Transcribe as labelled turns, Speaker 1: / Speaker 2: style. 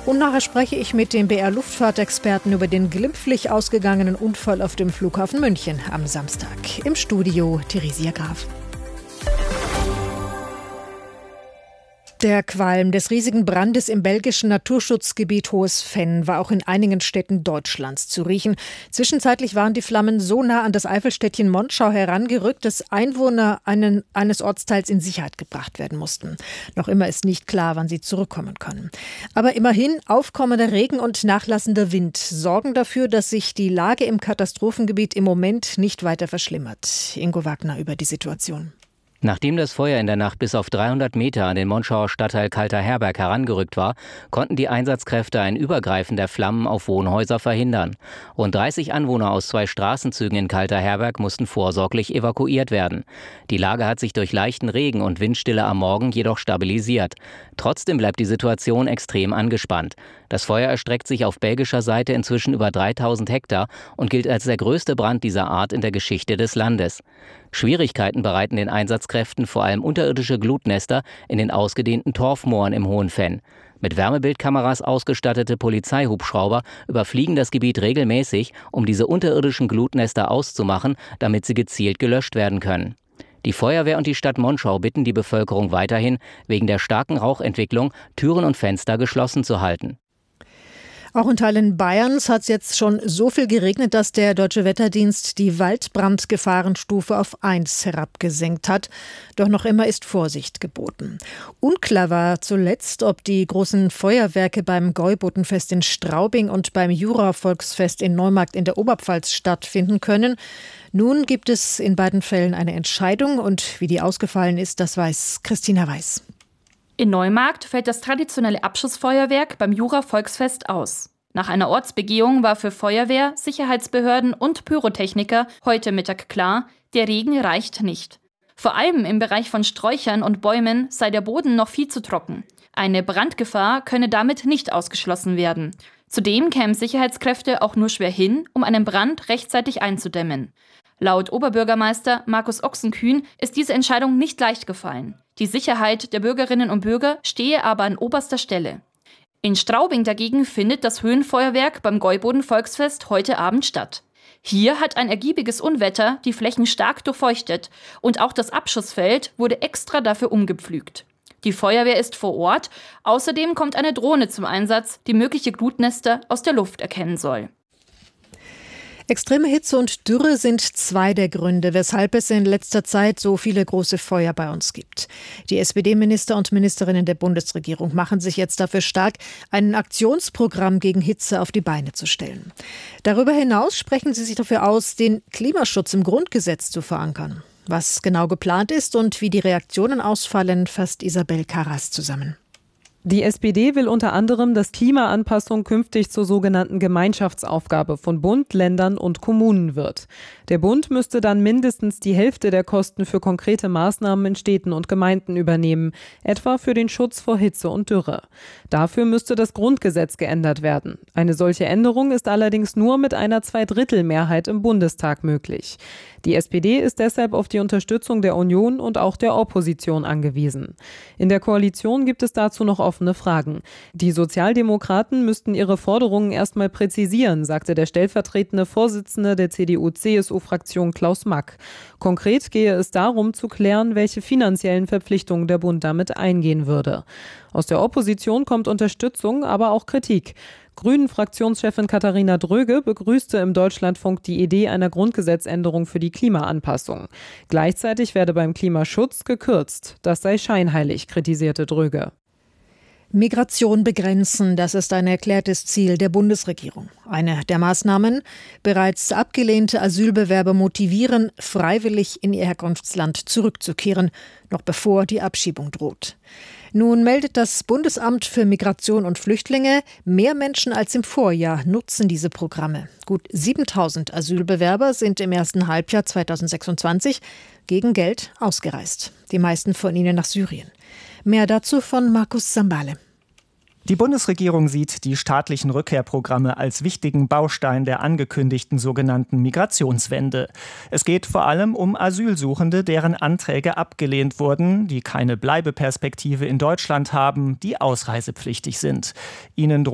Speaker 1: Und nachher spreche ich mit dem BR-Luftfahrtexperten über den glimpflich ausgegangenen Unfall auf dem Flughafen München am Samstag. Im Studio Theresia Graf. Der Qualm des riesigen Brandes im belgischen Naturschutzgebiet Hohes Venn war auch in einigen Städten Deutschlands zu riechen. Zwischenzeitlich waren die Flammen so nah an das Eifelstädtchen Monschau herangerückt, dass Einwohner eines Ortsteils in Sicherheit gebracht werden mussten. Noch immer ist nicht klar, wann sie zurückkommen können. Aber immerhin, aufkommender Regen und nachlassender Wind sorgen dafür, dass sich die Lage im Katastrophengebiet im Moment nicht weiter verschlimmert. Ingo Wagner über die Situation.
Speaker 2: Nachdem das Feuer in der Nacht bis auf 300 Meter an den Monschauer Stadtteil Kalter Herberg herangerückt war, konnten die Einsatzkräfte ein Übergreifen der Flammen auf Wohnhäuser verhindern. Rund 30 Anwohner aus 2 Straßenzügen in Kalter Herberg mussten vorsorglich evakuiert werden. Die Lage hat sich durch leichten Regen und Windstille am Morgen jedoch stabilisiert. Trotzdem bleibt die Situation extrem angespannt. Das Feuer erstreckt sich auf belgischer Seite inzwischen über 3000 Hektar und gilt als der größte Brand dieser Art in der Geschichte des Landes. Schwierigkeiten bereiten den Einsatzkräften vor allem unterirdische Glutnester in den ausgedehnten Torfmooren im Hohen Venn. Mit Wärmebildkameras ausgestattete Polizeihubschrauber überfliegen das Gebiet regelmäßig, um diese unterirdischen Glutnester auszumachen, damit sie gezielt gelöscht werden können. Die Feuerwehr und die Stadt Monschau bitten die Bevölkerung weiterhin, wegen der starken Rauchentwicklung Türen und Fenster geschlossen zu halten.
Speaker 1: Auch in Teilen Bayerns hat es jetzt schon so viel geregnet, dass der Deutsche Wetterdienst die Waldbrandgefahrenstufe auf 1 herabgesenkt hat. Doch noch immer ist Vorsicht geboten. Unklar war zuletzt, ob die großen Feuerwerke beim Gäubotenfest in Straubing und beim Jura-Volksfest in Neumarkt in der Oberpfalz stattfinden können. Nun gibt es in beiden Fällen eine Entscheidung und wie die ausgefallen ist, das weiß Christina Weiß.
Speaker 3: In Neumarkt fällt das traditionelle Abschussfeuerwerk beim Jura-Volksfest aus. Nach einer Ortsbegehung war für Feuerwehr, Sicherheitsbehörden und Pyrotechniker heute Mittag klar, der Regen reicht nicht. Vor allem im Bereich von Sträuchern und Bäumen sei der Boden noch viel zu trocken. Eine Brandgefahr könne damit nicht ausgeschlossen werden. Zudem kämen Sicherheitskräfte auch nur schwer hin, um einen Brand rechtzeitig einzudämmen. Laut Oberbürgermeister Markus Ochsenkühn ist diese Entscheidung nicht leicht gefallen. Die Sicherheit der Bürgerinnen und Bürger stehe aber an oberster Stelle. In Straubing dagegen findet das Höhenfeuerwerk beim Gäuboden-Volksfest heute Abend statt. Hier hat ein ergiebiges Unwetter die Flächen stark durchfeuchtet und auch das Abschussfeld wurde extra dafür umgepflügt. Die Feuerwehr ist vor Ort, außerdem kommt eine Drohne zum Einsatz, die mögliche Glutnester aus der Luft erkennen soll.
Speaker 1: Extreme Hitze und Dürre sind 2 der Gründe, weshalb es in letzter Zeit so viele große Feuer bei uns gibt. Die SPD-Minister und Ministerinnen der Bundesregierung machen sich jetzt dafür stark, ein Aktionsprogramm gegen Hitze auf die Beine zu stellen. Darüber hinaus sprechen sie sich dafür aus, den Klimaschutz im Grundgesetz zu verankern. Was genau geplant ist und wie die Reaktionen ausfallen, fasst Isabel Karras zusammen.
Speaker 4: Die SPD will unter anderem, dass Klimaanpassung künftig zur sogenannten Gemeinschaftsaufgabe von Bund, Ländern und Kommunen wird. Der Bund müsste dann mindestens die Hälfte der Kosten für konkrete Maßnahmen in Städten und Gemeinden übernehmen, etwa für den Schutz vor Hitze und Dürre. Dafür müsste das Grundgesetz geändert werden. Eine solche Änderung ist allerdings nur mit einer Zweidrittelmehrheit im Bundestag möglich. Die SPD ist deshalb auf die Unterstützung der Union und auch der Opposition angewiesen. In der Koalition gibt es dazu noch offene Fragen. Die Sozialdemokraten müssten ihre Forderungen erstmal präzisieren, sagte der stellvertretende Vorsitzende der CDU-CSU-Fraktion Klaus Mack. Konkret gehe es darum zu klären, welche finanziellen Verpflichtungen der Bund damit eingehen würde. Aus der Opposition kommt Unterstützung, aber auch Kritik. Grünen-Fraktionschefin Katharina Dröge begrüßte im Deutschlandfunk die Idee einer Grundgesetzänderung für die Klimaanpassung. Gleichzeitig werde beim Klimaschutz gekürzt. Das sei scheinheilig, kritisierte Dröge.
Speaker 1: Migration begrenzen, das ist ein erklärtes Ziel der Bundesregierung. Eine der Maßnahmen: bereits abgelehnte Asylbewerber motivieren, freiwillig in ihr Herkunftsland zurückzukehren, noch bevor die Abschiebung droht. Nun meldet das Bundesamt für Migration und Flüchtlinge, mehr Menschen als im Vorjahr nutzen diese Programme. Gut 7.000 Asylbewerber sind im ersten Halbjahr 2026 gegen Geld ausgereist. Die meisten von ihnen nach Syrien. Mehr dazu von Markus Sambale.
Speaker 5: Die Bundesregierung sieht die staatlichen Rückkehrprogramme als wichtigen Baustein der angekündigten sogenannten Migrationswende. Es geht vor allem um Asylsuchende, deren Anträge abgelehnt wurden, die keine Bleibeperspektive in Deutschland haben, die ausreisepflichtig sind. Ihnen